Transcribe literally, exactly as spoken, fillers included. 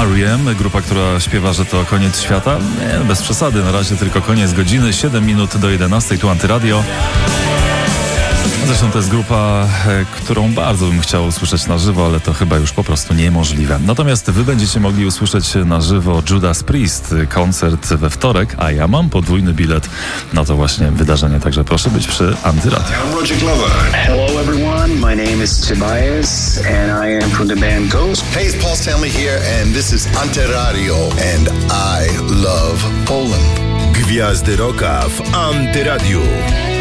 R E M, grupa, która śpiewa, że to koniec świata. Nie, bez przesady, na razie tylko koniec godziny, siedem minut do jedenastej, tu Antyradio. Zresztą to jest grupa, którą bardzo bym chciał usłyszeć na żywo, ale to chyba już po prostu niemożliwe. Natomiast wy będziecie mogli usłyszeć na żywo Judas Priest, koncert we wtorek, a ja mam podwójny bilet na to właśnie wydarzenie, także proszę być przy Antyradio. I'm Roger Glover. Hello everyone, my name is Tobias and I am from the band Ghost. Hey, it's Paul Stanley here and this is Antyradio and I love Poland. Gwiazdy Rocka w Antyradiu.